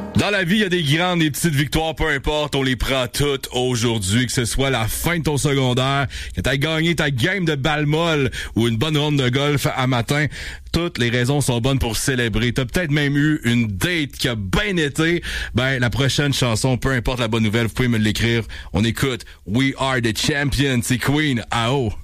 Dans la vie, il y a des grandes, des petites victoires, peu importe, on les prend toutes aujourd'hui, que ce soit la fin de ton secondaire, que t'as gagné ta game de balle molle ou une bonne ronde de golf à matin. Toutes les raisons sont bonnes pour célébrer. T'as peut-être même eu une date qui a bien été. Ben, la prochaine chanson, peu importe la bonne nouvelle, vous pouvez me l'écrire. On écoute We Are the Champions, c'est Queen, AO.